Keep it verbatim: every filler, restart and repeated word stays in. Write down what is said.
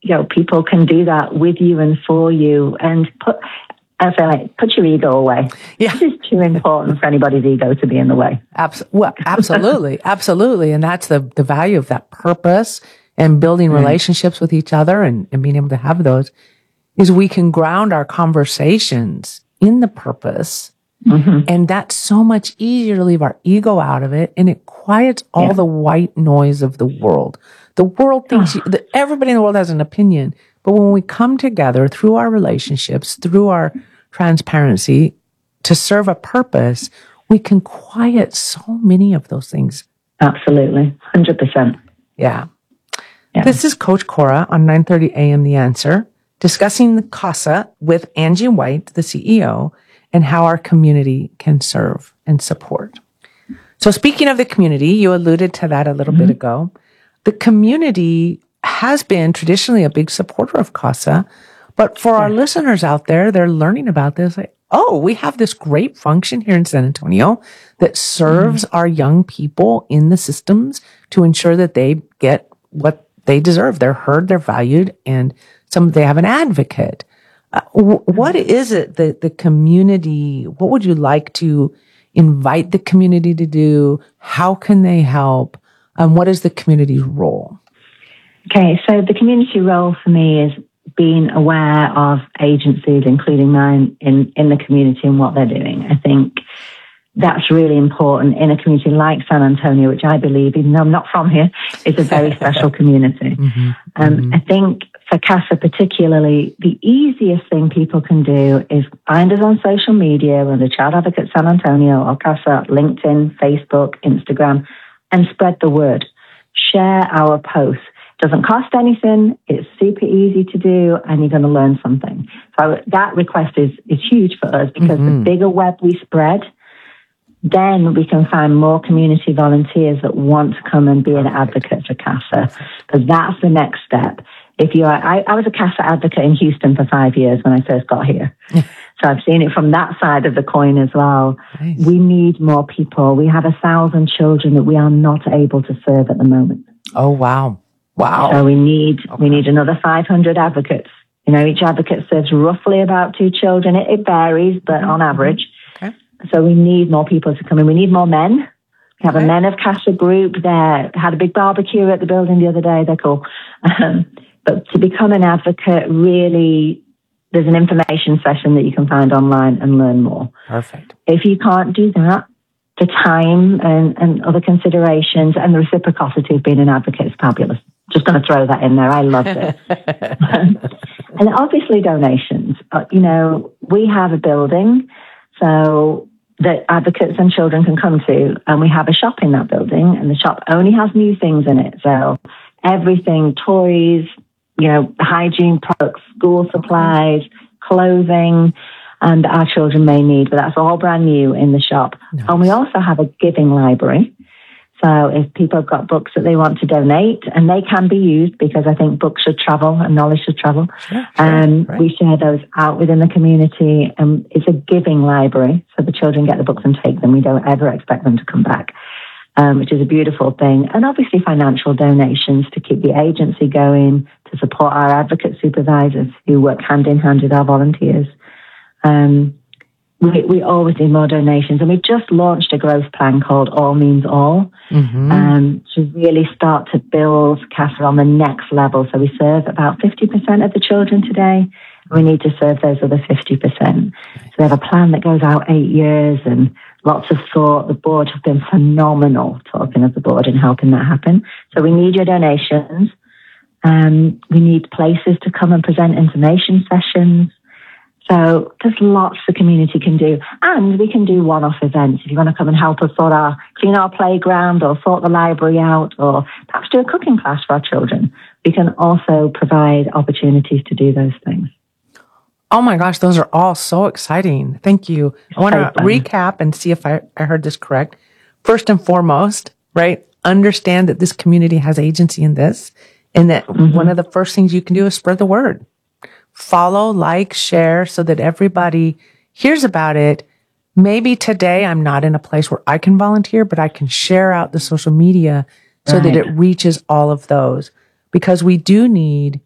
you know, people can do that with you and for you, and put, I feel like, put your ego away. Yeah. This is too important for anybody's ego to be in the way. Abs- well, absolutely. Absolutely. And that's the, the value of that purpose and building mm. relationships with each other and, and being able to have those is we can ground our conversations in the purpose. Mm-hmm. And that's so much easier to leave our ego out of it. And it quiets all yeah. the white noise of the world. The world thinks, you, that everybody in the world has an opinion. But when we come together through our relationships, through our transparency to serve a purpose, we can quiet so many of those things. Absolutely. one hundred percent. Yeah. yeah. This is Coach Cora on nine thirty a.m. The Answer, discussing the CASA with Angie White, the C E O, and how our community can serve and support. So speaking of the community, you alluded to that a little mm-hmm. bit ago. The community has been traditionally a big supporter of CASA, but for yeah. our listeners out there, they're learning about this. Like, oh, we have this great function here in San Antonio that serves mm-hmm. our young people in the systems to ensure that they get what they deserve. They're heard, they're valued, and some they have an advocate. Uh, w- what is it that the community, what would you like to invite the community to do? How can they help? And what is the community's role? Okay, so the community role for me is being aware of agencies, including mine, in, in the community and what they're doing. I think that's really important in a community like San Antonio, which I believe, even though I'm not from here, is a very special community. Mm-hmm. Um, mm-hmm. I think for CASA particularly, the easiest thing people can do is find us on social media under Child Advocate San Antonio or CASA, LinkedIn, Facebook, Instagram, and spread the word. Share our posts. Doesn't cost anything. It's super easy to do, and you're going to learn something. So that request is, is huge for us because mm-hmm. the bigger web we spread, then we can find more community volunteers that want to come and be an advocate for CASA, because that's the next step. If you are, I, I was a CASA advocate in Houston for five years when I first got here. So I've seen it from that side of the coin as well. Nice. We need more people. We have a thousand children that we are not able to serve at the moment. Oh, wow. Wow. So we need, okay. we need another five hundred advocates. You know, each advocate serves roughly about two children. It, it varies, but mm-hmm. on average. Okay. So we need more people to come in. We need more men. We have okay. a Men of CASA group there. Had a big barbecue at the building the other day. They're cool. Um, but to become an advocate, really, there's an information session that you can find online and learn more. Perfect. If you can't do that, the time and, and other considerations and the reciprocity of being an advocate is fabulous. Just going to throw that in there. I loved it. And obviously donations. Uh, you know, we have a building so that advocates and children can come to, and we have a shop in that building, and the shop only has new things in it. So everything, toys, you know, hygiene products, school supplies, clothing, and our children may need, but that's all brand new in the shop. Nice. And we also have a giving library. So if people have got books that they want to donate, and they can be used because I think books should travel and knowledge should travel, sure, sure, um, right. we share those out within the community. And it's a giving library, so the children get the books and take them. We don't ever expect them to come back, um, which is a beautiful thing. And obviously financial donations to keep the agency going, to support our advocate supervisors who work hand in hand with our volunteers. Um, We, we always need more donations, and we've just launched a growth plan called All Means All, mm-hmm. um, to really start to build CASA on the next level. So we serve about fifty percent of the children today. We need to serve those other fifty percent. So we have a plan that goes out eight years and lots of thought. The board have been phenomenal talking of the board and helping that happen. So we need your donations. Um, we need places to come and present information sessions. So there's lots the community can do. And we can do one-off events. If you want to come and help us sort our, clean our playground or sort the library out, or perhaps do a cooking class for our children, we can also provide opportunities to do those things. Oh my gosh, those are all so exciting. Thank you. I want to recap and see if I, I heard this correct. First and foremost, right, understand that this community has agency in this, and that mm-hmm. one of the first things you can do is spread the word. Follow, like, share, so that everybody hears about it. Maybe today I'm not in a place where I can volunteer, but I can share out the social media so right. that it reaches all of those. Because we do need